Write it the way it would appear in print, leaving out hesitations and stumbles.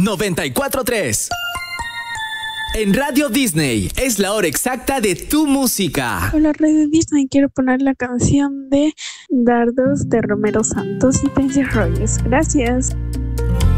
94.3. En Radio Disney es la hora exacta de tu música. Hola Radio Disney, quiero poner la canción de Dardos de Romero Santos y Pensi Rogers. Gracias.